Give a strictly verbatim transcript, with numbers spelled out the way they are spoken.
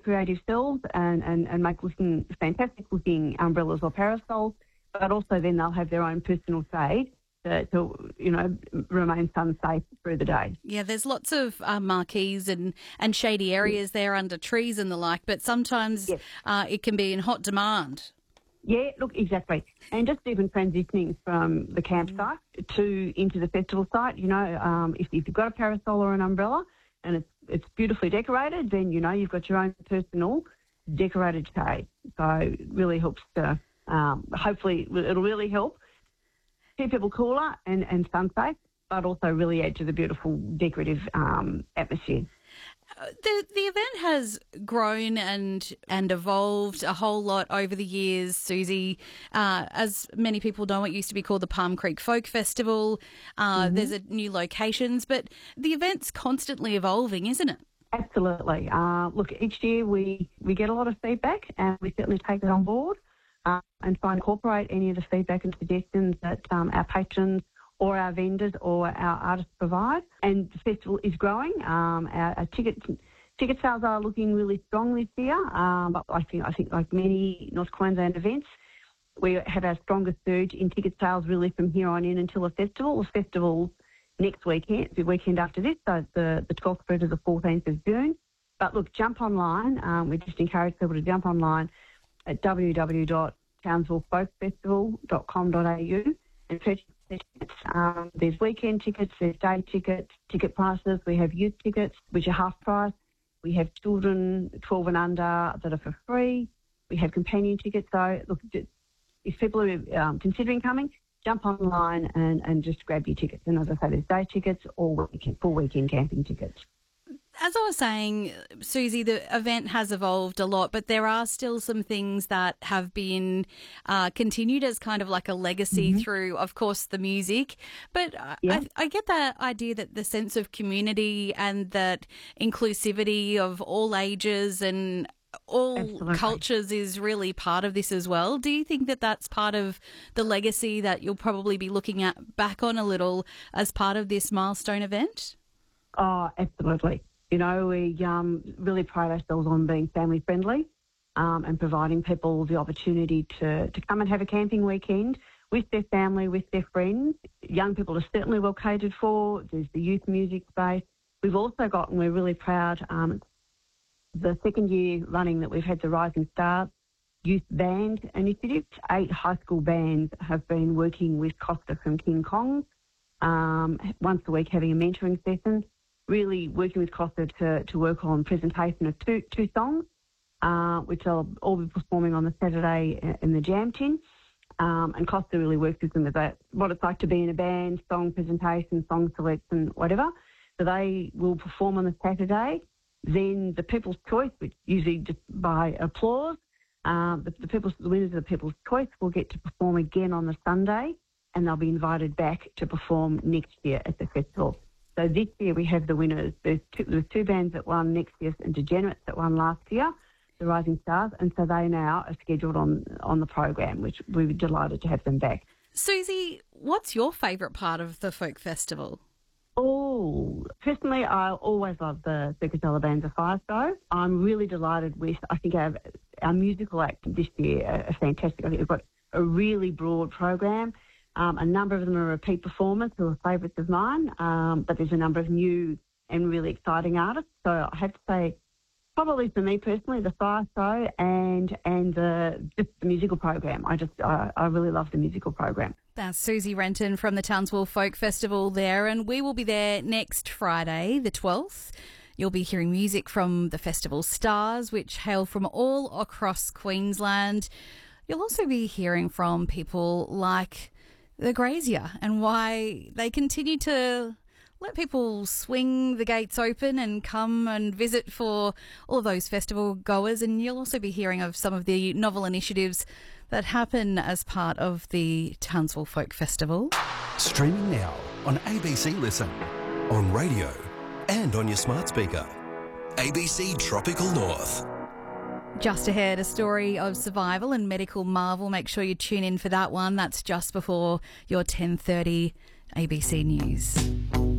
creative selves and, and, and make looking fantastic looking umbrellas or parasols, but also then they'll have their own personal shade to, to you know, remain sun safe through the day. Yeah, there's lots of uh, marquees and, and shady areas yes. there under trees and the like, but sometimes yes. uh, it can be in hot demand. Yeah, look, exactly. And just even transitioning from the campsite mm. to into the festival site, you know, um, if, if you've got a parasol or an umbrella and it's it's beautifully decorated, then, you know, you've got your own personal decorated shade. So it really helps to, um, hopefully it'll really help keep people cooler and, and sun safe, but also really add to the beautiful decorative um, atmosphere. The the event has grown and and evolved a whole lot over the years, Susie. Uh, as many people know, it used to be called the Palm Creek Folk Festival. Uh, mm-hmm. There's a new locations, but the event's constantly evolving, isn't it? Absolutely. Uh, look, each year we, we get a lot of feedback and we certainly take it on board uh, and try and incorporate any of the feedback and suggestions that um, our patrons or our vendors or our artists provide. And the festival is growing. Um, our, our ticket ticket sales are looking really strong this year. Um, but I think I think like many North Queensland events, we have our strongest surge in ticket sales really from here on in until the festival. The festival's next weekend, the weekend after this, so the, the twelfth through to the fourteenth of June. But look, jump online. Um, we just encourage people to jump online at w w w dot townsville folk festival dot com dot a u and purchase tickets. Um, there's weekend tickets, there's day tickets, ticket prices. We have youth tickets, which are half price. We have children twelve and under that are for free. We have companion tickets. So, look, if people are um, considering coming, jump online and, and just grab your tickets. And as I say, there's day tickets or weekend, full weekend camping tickets. As I was saying, Susie, the event has evolved a lot, but there are still some things that have been uh, continued as kind of like a legacy mm-hmm. through, of course, the music. But yeah. I, I get the idea that the sense of community and that inclusivity of all ages and all Absolutely. cultures is really part of this as well. Do you think that that's part of the legacy that you'll probably be looking at back on a little as part of this milestone event? Oh, absolutely. You know, we um, really pride ourselves on being family friendly um, and providing people the opportunity to, to come and have a camping weekend with their family, with their friends. Young people are certainly well catered for. There's the youth music space. We've also got, and we're really proud, um, the second year running that we've had the Rising Stars Youth Band Initiative. Eight high school bands have been working with Costa from King Kong um, once a week, having a mentoring session, really working with Costa to, to work on presentation of two two songs, uh, which I'll all be performing on the Saturday in the Jam Tin. Um, and Costa really works with them about what it's like to be in a band, song presentation, song selection, whatever. So they will perform on the Saturday. Then the People's Choice, which usually just by applause, um, the, the, people's, the winners of the People's Choice will get to perform again on the Sunday, and they'll be invited back to perform next year at the festival. So this year we have the winners. There's two, there's two bands that won next year and Degenerates that won last year, the Rising Stars, and so they now are scheduled on, on the program, which we were delighted to have them back. Susie, what's your favourite part of the folk festival? Oh, personally, I always love the Circus Alabanza Fire Show. I'm really delighted with, I think our, our musical act this year are, are fantastic. I think we've got a really broad program. Um, a number of them are repeat performers who are favourites of mine, um, but there's a number of new and really exciting artists. So I have to say, probably for me personally, the Fire Show and and the just the musical program. I just I, I really love the musical program. That's Susie Renton from the Townsville Folk Festival there, and we will be there next Friday, the twelfth. You'll be hearing music from the festival stars, which hail from all across Queensland. You'll also be hearing from people like the Grazier and why they continue to let people swing the gates open and come and visit for all of those festival goers. And you'll also be hearing of some of the novel initiatives that happen as part of the Townsville Folk Festival. Streaming now on A B C Listen, on radio and on your smart speaker. A B C Tropical North. Just ahead, a story of survival and medical marvel. Make sure you tune in for that one. That's just before your ten thirty A B C News.